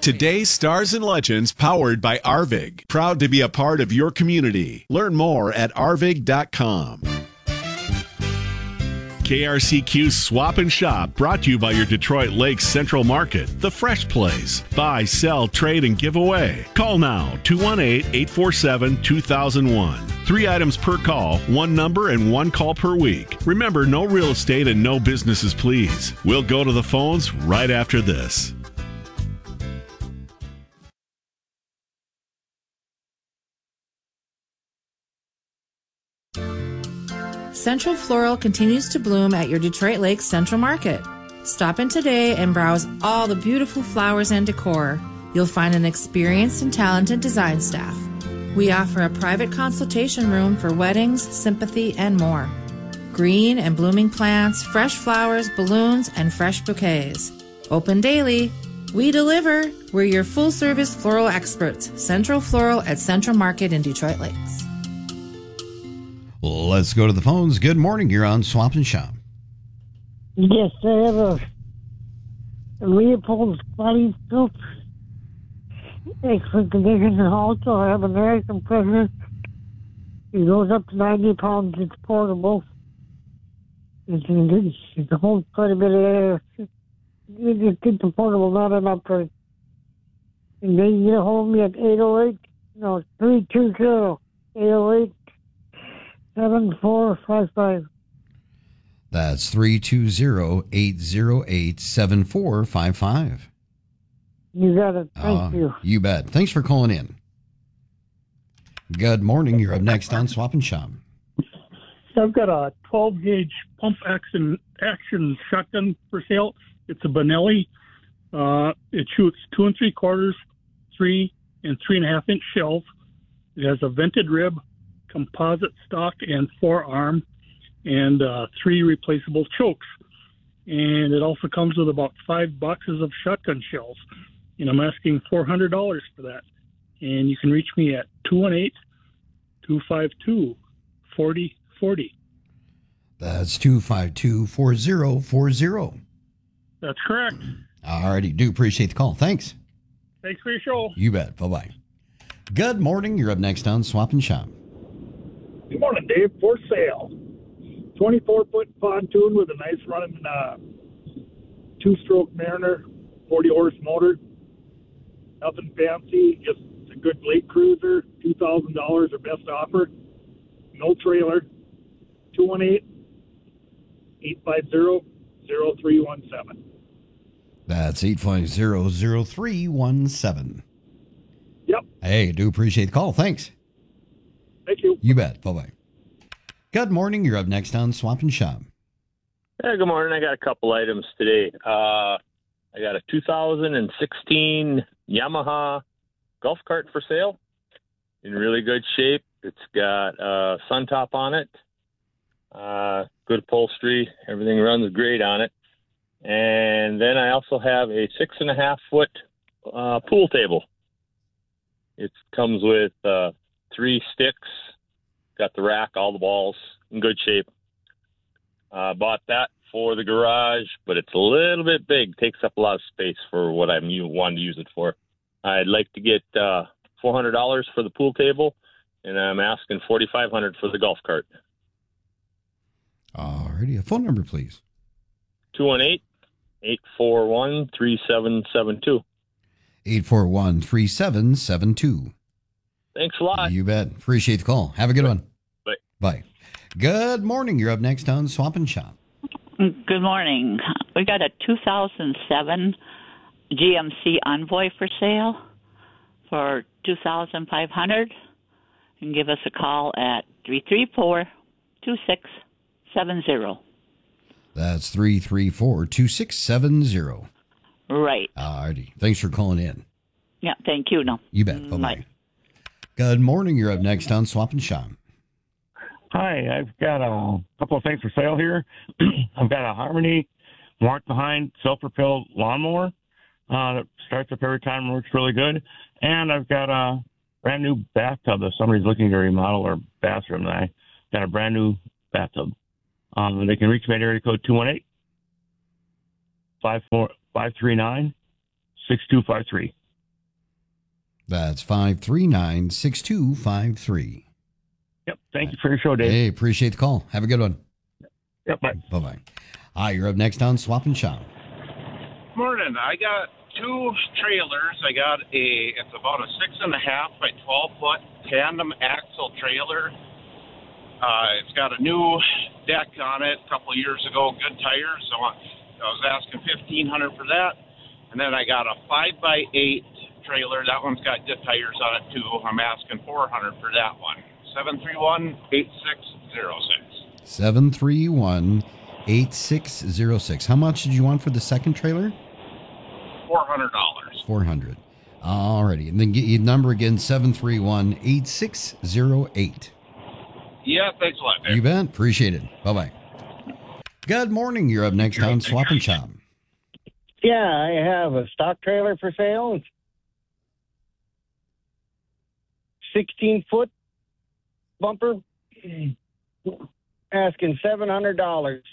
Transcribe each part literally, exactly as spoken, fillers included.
Today's Stars and Legends, powered by Arvig. Proud to be a part of your community. Learn more at arvig dot com. K R C Q Swap and Shop, brought to you by your Detroit Lakes Central Market, the fresh place. Buy, sell, trade, and give away. Call now, two one eight, eight four seven, two thousand one. Three items per call, one number, and one call per week. Remember, no real estate and no businesses, please. We'll go to the phones right after this. Central Floral continues to bloom at your Detroit Lakes Central Market. Stop in today and browse all the beautiful flowers and decor. You'll find an experienced and talented design staff. We offer a private consultation room for weddings, sympathy, and more. Green and blooming plants, fresh flowers, balloons, and fresh bouquets. Open daily. We deliver. We're your full-service floral experts. Central Floral at Central Market in Detroit Lakes. Let's go to the phones. Good morning. You're on Swap and Shop. Yes, I have a, a Leopold body scoop. Excellent condition. And also, I have an air compressor. It goes up to ninety pounds. It's portable. It's, it's, it holds quite a bit of air. It, it, it's portable, not an upright. And they can get a hold of me at eight oh eight, no, three two zero, eight oh eight, seven four five five. That's three two zero, eight oh eight, seven four five five. You got it. Thank uh, you. You bet. Thanks for calling in. Good morning. You're up next on Swap and Shop. I've got a twelve gauge pump action action shotgun for sale. It's a Benelli. Uh, it shoots two and three quarters, three and three and a half inch shells. It has a vented rib, composite stock and forearm, and uh, three replaceable chokes. And it also comes with about five boxes of shotgun shells. And I'm asking four hundred dollars for that. And you can reach me at two one eight, two five two, four oh four oh. That's two five two, four oh four oh. That's correct. Alrighty. Do appreciate the call. Thanks. Thanks for your show. You bet. Bye-bye. Good morning. You're up next on Swap and Shop. Good morning, Dave. For sale. twenty-four foot pontoon with a nice running uh, two-stroke Mariner, forty horse motor. Nothing fancy, just a good lake cruiser, two thousand dollars or best offer. No trailer. two one eight, eight five zero, zero three one seven. That's eight five zero, zero three one seven. Yep. Hey, do appreciate the call. Thanks. Thank you. You bet. Bye-bye. Good morning. You're up next on Swap and Shop. Yeah, good morning. I got a couple items today. Uh, I got a two thousand sixteen Yamaha golf cart for sale in really good shape. It's got a sun top on it, uh, good upholstery. Everything runs great on it. And then I also have a six and a half foot uh, pool table. It comes with uh, three sticks, got the rack, all the balls in good shape. Uh, bought that for the garage, but it's a little bit big. Takes up a lot of space for what I'm wanting to use it for. I'd like to get uh, four hundred dollars for the pool table, and I'm asking forty-five hundred dollars for the golf cart. Alrighty. A phone number, please. two one eight, eight four one, three seven seven two. eight four one, three seven seven two. Thanks a lot. You bet. Appreciate the call. Have a good one. Bye. Bye. Good morning. You're up next on Swap and Shop. Good morning. We got a two thousand seven G M C Envoy for sale for two thousand five hundred dollars. You can give us a call at three three four, two six seven zero. That's three three four, two six seven zero. Right. Alrighty. Thanks for calling in. Yeah, thank you. No. You bet. Bye-bye. Bye. Good morning. You're up next on Swap and Shop. Hi, I've got a couple of things for sale here. I've got a Harmony mark behind self-propelled lawnmower uh, that starts up every time and works really good. And I've got a brand new bathtub if somebody's looking to remodel their bathroom. I got a brand new bathtub. Um, they can reach me at area code two one eight, five three nine, six two five three. That's five three nine, six two five three. Yep. Thank you for your show, Dave. Hey, appreciate the call. Have a good one. Yep. Bye. Bye-bye. Hi, you're up next on Swap and Shop. Morning. I got two trailers. I got a, it's about a six and a half by twelve foot tandem axle trailer. Uh, it's got a new deck on it a couple of years ago, good tires. So I was asking fifteen hundred for that. And then I got a five by eight trailer. That one's got good tires on it too. I'm asking four hundred for that one. seven three one, eight six zero six. seven three one, eight six zero six. How much did you want for the second trailer? four hundred dollars. four hundred dollars. Alrighty. And then get your number again, seven three one, eight six zero eight. Yeah, thanks a lot, Dave. You bet. Appreciate it. Bye-bye. Good morning. You're up next on Swap and Shop. Yeah, I have a stock trailer for sale. It's sixteen foot bumper. Asking seven hundred dollars.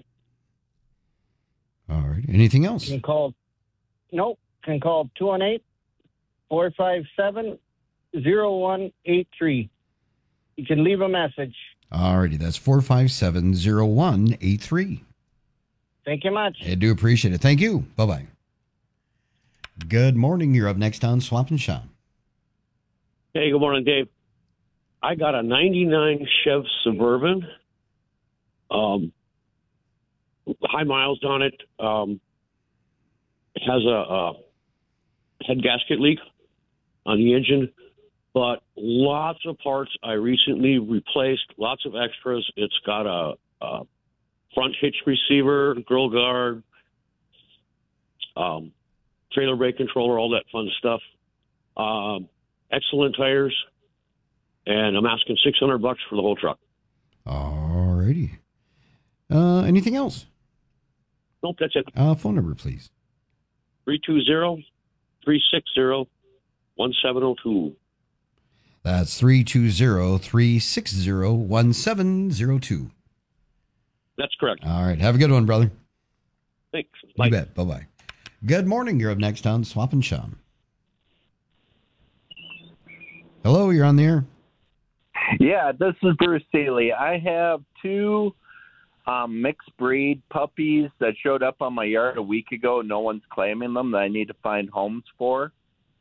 All right. Anything else? You can call, nope, can call two one eight, four five seven, zero one eight three. You can leave a message. All righty. That's four five seven, zero one eight three. Thank you much. I do appreciate it. Thank you. Bye-bye. Good morning. You're up next on Swap and Shop. Hey, good morning, Dave. I got a ninety-nine Chev Suburban. Um, high miles on it. Um, it has a, a head gasket leak on the engine, but lots of parts I recently replaced, lots of extras. It's got a, a front hitch receiver, grill guard, um, trailer brake controller, all that fun stuff. Um, excellent tires, and I'm asking six hundred bucks for the whole truck. All righty. Uh, anything else? Nope, that's it. Uh, phone number, please. three two zero, three six zero, one seven zero two. That's three two zero, three six zero, one seven zero two. That's correct. All right. Have a good one, brother. Thanks. Bye. You bet. Bye-bye. Good morning. You're up next on Swap and Shop. Hello, you're on the air. Yeah, this is Bruce Seeley. I have two um, mixed breed puppies that showed up on my yard a week ago. No one's claiming them that I need to find homes for.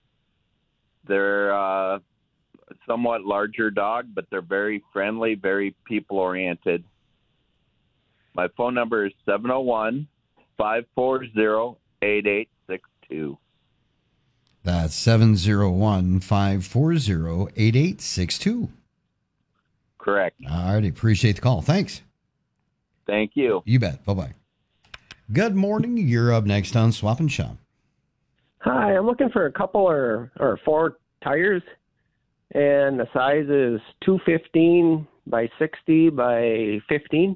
They're uh, somewhat larger dog, but they're very friendly, very people-oriented. My phone number is seven oh one, five four zero, eight eight six two. That's seven oh one, five four zero, eight eight six two. Correct. All right. Appreciate the call. Thanks. Thank you. You bet. Bye-bye. Good morning. You're up next on Swap and Shop. Hi, I'm looking for a couple or, or four tires, and the size is two fifteen by sixty by fifteen.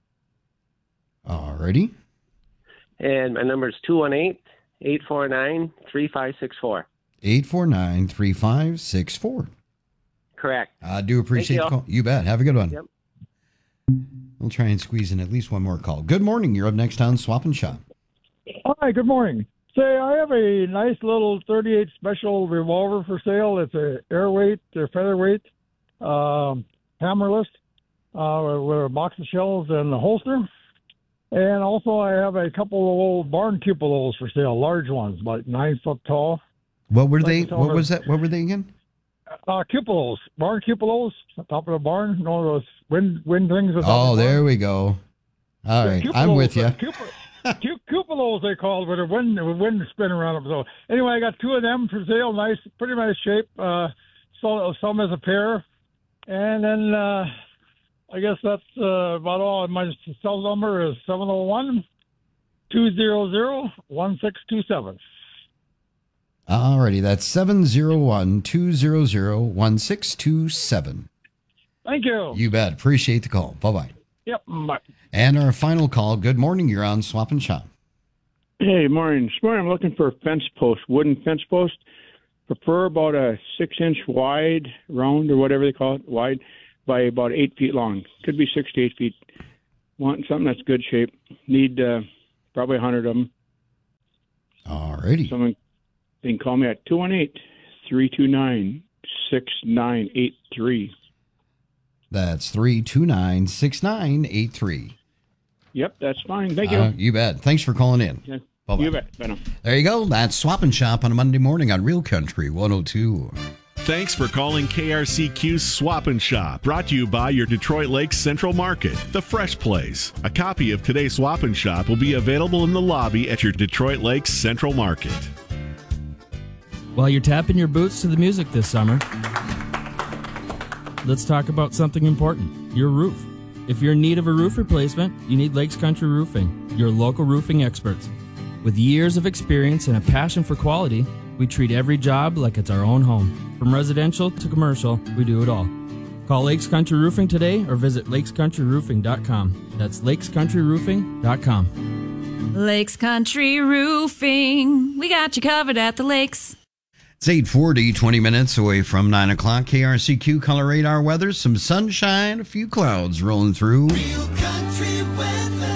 All righty. And my number is two one eight, eight four nine, three five six four. eight four nine, three five six four. Correct. I do appreciate Thank the you. call. You bet. Have a good one. Yep. We'll try and squeeze in at least one more call. Good morning. You're up next on Swap and Shop. Hi, good morning. Say, I have a nice little thirty-eight special revolver for sale. It's a airweight or featherweight, um, hammerless, uh, with a box of shells and a holster. And also, I have a couple of old barn cupolas for sale, large ones, like nine foot tall. What were Like they? to tell What her- was that? What were they again? Uh, cupolas, barn cupolas, on top of the barn. You know those wind wind things. on top Oh, of the barn? there we go. All right. I'm with you. Cu- cupolas they call it with a wind with wind spin around them. So anyway, I got two of them for sale. Nice, pretty nice shape. Uh, so some as a pair, and then uh, I guess that's uh, about all. My cell number is seven zero one, two zero zero, one six two seven. All righty. That's seven oh one, two zero zero, one six two seven. Thank you. You bet. Appreciate the call. Bye-bye. Yep. Bye. And our final call. Good morning. You're on Swap and Shop. Hey, morning. This morning I'm looking for a fence post, wooden fence post. Prefer about a six inch wide, round or whatever they call it, wide, by about eight feet long. Could be six to eight feet. Want something that's good shape. Need uh, probably a hundred of them. All righty. Someone they can call me at two one eight, three two nine, six nine eight three. That's three two nine, six nine eight three. Yep, that's fine. Thank you. Uh, you bet. Thanks for calling in. Yeah. Bye-bye. You bet. Bye now. There you go. That's Swap and Shop on a Monday morning on Real Country one oh two. Thanks for calling K R C Q's Swap and Shop, brought to you by your Detroit Lakes Central Market, the Fresh Place. A copy of today's Swap and Shop will be available in the lobby at your Detroit Lakes Central Market. While you're tapping your boots to the music this summer, let's talk about something important, your roof. If you're in need of a roof replacement, you need Lakes Country Roofing, your local roofing experts. With years of experience and a passion for quality, we treat every job like it's our own home. From residential to commercial, we do it all. Call Lakes Country Roofing today or visit lakes country roofing dot com. That's lakes country roofing dot com. Lakes Country Roofing. We got you covered at the lakes. It's eight forty, twenty minutes away from nine o'clock. K R C Q Color Radar weather. Some sunshine, a few clouds rolling through. Real country weather.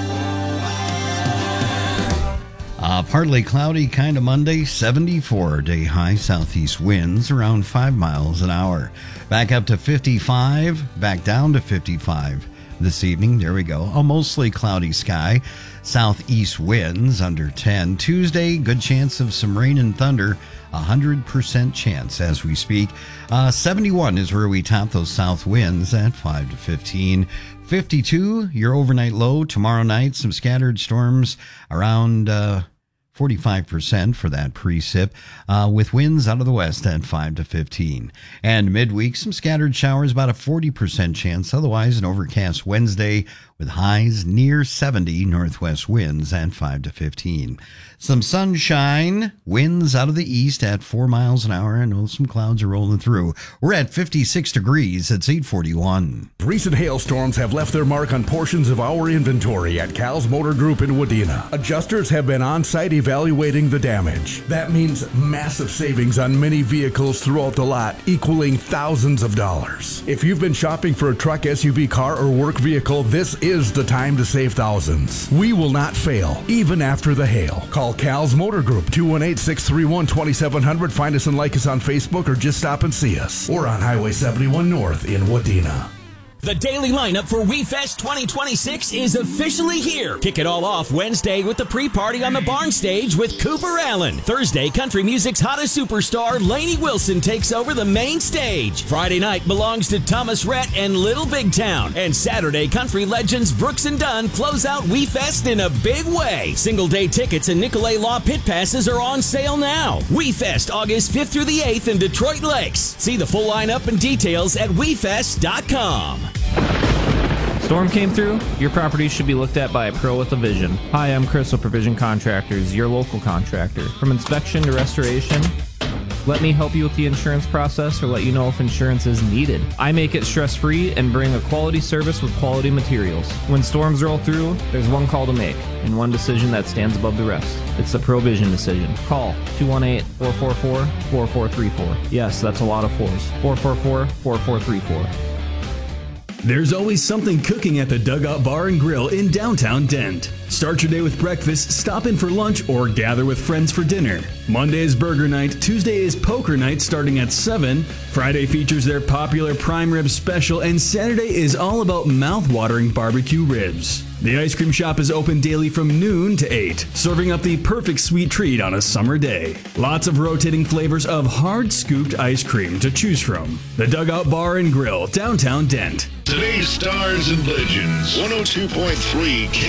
Uh, partly cloudy kind of Monday, seventy-four day high, southeast winds around five miles an hour. Back up to fifty-five, back down to fifty-five this evening. There we go. A mostly cloudy sky, southeast winds under ten. Tuesday, good chance of some rain and thunder, one hundred percent chance as we speak. Uh, seventy-one is where we top those south winds at five to fifteen. fifty-two, your overnight low. Tomorrow night, some scattered storms around uh, forty-five percent for that precip, uh, with winds out of the west at five to fifteen. And midweek, some scattered showers, about a forty percent chance. Otherwise, an overcast Wednesday with highs near seventy, northwest winds at five to fifteen. Some sunshine, winds out of the east at four miles an hour. I know some clouds are rolling through. We're at fifty-six degrees. It's eight forty-one. Recent hailstorms have left their mark on portions of our inventory at Cal's Motor Group in Wadena. Adjusters have been on site evaluating the damage. That means massive savings on many vehicles throughout the lot, equaling thousands of dollars. If you've been shopping for a truck, S U V, car, or work vehicle, this is the time to save thousands. We will not fail, even after the hail. Call Cal's Motor Group, two one eight, six three one, two seven zero zero. Find us and like us on Facebook or just stop and see us. Or on Highway seventy-one North in Wadena. The daily lineup for WeFest twenty twenty-six is officially here. Kick it all off Wednesday with the pre-party on the barn stage with Cooper Allen. Thursday, country music's hottest superstar, Lainey Wilson, takes over the main stage. Friday night belongs to Thomas Rhett and Little Big Town. And Saturday, country legends Brooks and Dunn close out WeFest in a big way. Single day tickets and Nicolay Law pit passes are on sale now. WeFest August fifth through the eighth in Detroit Lakes. See the full lineup and details at we fest dot com. Storm came through? Your property should be looked at by a pro with a vision. Hi, I'm Crystal Provision Contractors, your local contractor. From inspection to restoration, let me help you with the insurance process or let you know if insurance is needed. I make it stress-free and bring a quality service with quality materials. When storms roll through, there's one call to make and one decision that stands above the rest. It's the Provision decision. Call two one eight, four four four, four four three four. Yes, that's a lot of fours. four four four, four four three four. There's always something cooking at the Dugout Bar and Grill in downtown Dent. Start your day with breakfast, stop in for lunch, or gather with friends for dinner. Monday is burger night, Tuesday is poker night starting at seven, Friday features their popular prime rib special, and Saturday is all about mouth-watering barbecue ribs. The ice cream shop is open daily from noon to eight, serving up the perfect sweet treat on a summer day. Lots of rotating flavors of hard-scooped ice cream to choose from. The Dugout Bar and Grill, downtown Dent. Today's Stars and Legends, one oh two point three